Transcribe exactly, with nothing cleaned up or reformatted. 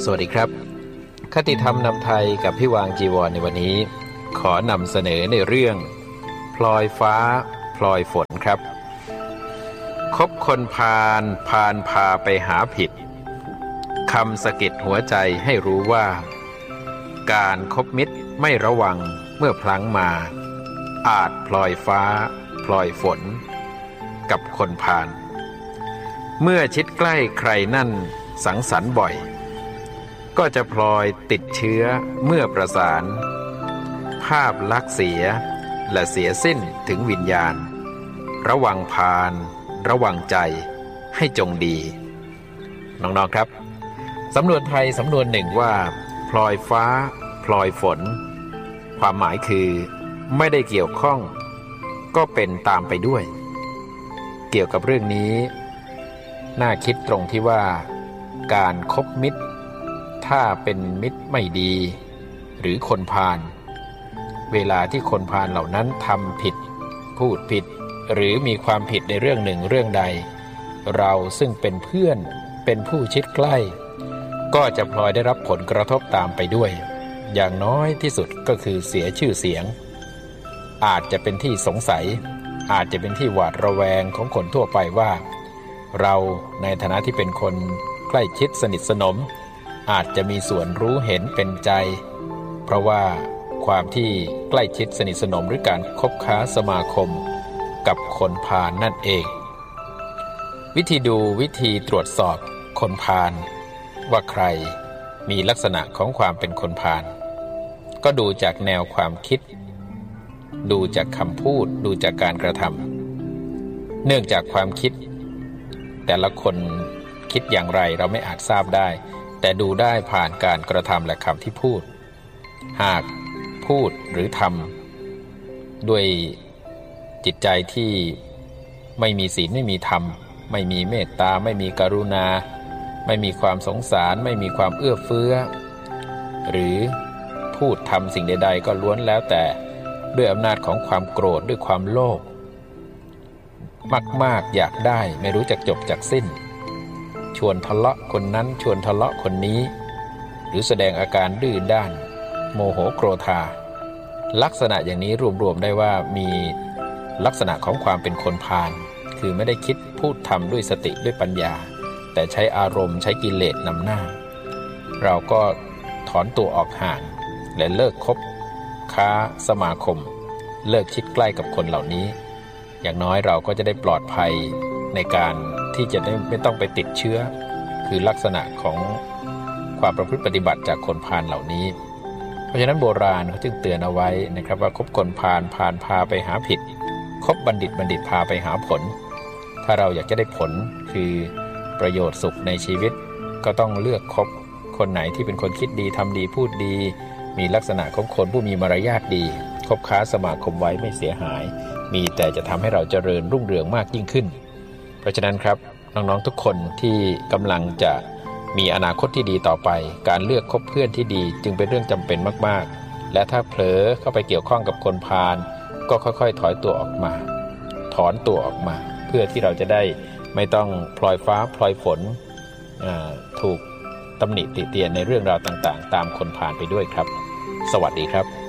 สวัสดีครับคติธรรมนำไทยกับพี่วางจีวรในวันนี้ขอนำเสนอในเรื่องพลอยฟ้าพลอยฝนครับคบคนพาลพาลพาไปหาผิดคำสะกิดหัวใจให้รู้ว่าการคบมิตรไม่ระวังเมื่อพลั้งมาอาจพลอยฟ้าพลอยฝนกับคนพาลเมื่อชิดใกล้ใครนั่นสังสรรค์บ่อยก็จะพลอยติดเชื้อเมื่อประสานภาพลักษณ์เสียและเสียสิ้นถึงวิญญาณระวังพาลระวังใจให้จงดีน้องๆครับสำนวนไทยสำนวนหนึ่งว่าพลอยฟ้าพลอยฝนความหมายคือไม่ได้เกี่ยวข้องก็เป็นตามไปด้วยเกี่ยวกับเรื่องนี้น่าคิดตรงที่ว่าการคบมิตรถ้าเป็นมิตรไม่ดีหรือคนพาลเวลาที่คนพาลเหล่านั้นทำผิดพูดผิดหรือมีความผิดในเรื่องหนึ่งเรื่องใดเราซึ่งเป็นเพื่อนเป็นผู้ชิดใกล้ก็จะพลอยได้รับผลกระทบตามไปด้วยอย่างน้อยที่สุดก็คือเสียชื่อเสียงอาจจะเป็นที่สงสัยอาจจะเป็นที่หวาดระแวงของคนทั่วไปว่าเราในฐานะที่เป็นคนใกล้ชิดสนิทสนมอาจจะมีส่วนรู้เห็นเป็นใจเพราะว่าความที่ใกล้ชิดสนิทสนมหรือการคบค้าสมาคมกับคนพาลนั่นเองวิธีดูวิธีตรวจสอบคนพาลว่าใครมีลักษณะของความเป็นคนพาลก็ดูจากแนวความคิดดูจากคำพูดดูจากการกระทำเนื่องจากความคิดแต่ละคนคิดอย่างไรเราไม่อาจทราบได้แต่ดูได้ผ่านการกระทำและคำที่พูดหากพูดหรือทำด้วยจิตใจที่ไม่มีศีลไม่มีธรรมไม่มีเมตตาไม่มีกรุณาไม่มีความสงสารไม่มีความเอื้อเฟื้อหรือพูดทำสิ่งใดๆก็ล้วนแล้วแต่ด้วยอำนาจของความโกรธด้วยความโลภมากๆอยากได้ไม่รู้จักจบจักสิ้นชวนทะเลาะคนนั้นชวนทะเลาะคนนี้หรือแสดงอาการดื้อด้านโมโหโกรธาลักษณะอย่างนี้รวมๆได้ว่ามีลักษณะของความเป็นคนพาลคือไม่ได้คิดพูดทำด้วยสติด้วยปัญญาแต่ใช้อารมณ์ใช้กิเลสนำหน้าเราก็ถอนตัวออกห่างและเลิกคบค้าสมาคมเลิกชิดใกล้กับคนเหล่านี้อย่างน้อยเราก็จะได้ปลอดภัยในการที่จะได้ไม่ต้องไปติดเชื้อคือลักษณะของความประพฤติปฏิบัติจากคนพาลเหล่านี้เพราะฉะนั้นโบราณเขาจึงเตือนเอาไว้นะครับว่าคบคนพาลพาลพาไปหาผิดคบบัณฑิตบัณฑิตพาไปหาผลถ้าเราอยากจะได้ผลคือประโยชน์สุขในชีวิตก็ต้องเลือกคบคนไหนที่เป็นคนคิดดีทำดีพูดดีมีลักษณะของคนผู้มีมารยาทดีคบค้าสมาคมไว้ไม่เสียหายมีแต่จะทำให้เราเจริญรุ่งเรืองมากยิ่งขึ้นเพราะฉะนั้นครับน้องๆทุกคนที่กำลังจะมีอนาคตที่ดีต่อไปการเลือกคบเพื่อนที่ดีจึงเป็นเรื่องจำเป็นมากๆและถ้าเผลอเข้าไปเกี่ยวข้องกับคนพาลก็ค่อยๆถอยตัวออกมาถอนตัวออกมาเพื่อที่เราจะได้ไม่ต้องพลอยฟ้าพลอยฝนถูกตำหนิติเตียนในเรื่องราวต่างๆตามคนพาลไปด้วยครับสวัสดีครับ